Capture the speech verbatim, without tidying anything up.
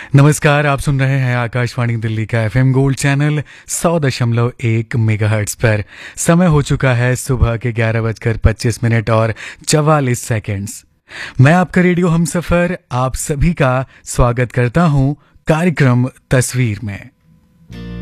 नमस्कार, आप सुन रहे हैं आकाशवाणी दिल्ली का एफएम गोल्ड चैनल सौ दशमलव एक मेगाहर्ट्ज पर। समय हो चुका है सुबह के ग्यारह बजकर पच्चीस मिनट और चवालीस सेकंड्स। मैं आपका रेडियो हमसफर आप सभी का स्वागत करता हूं कार्यक्रम तस्वीर में।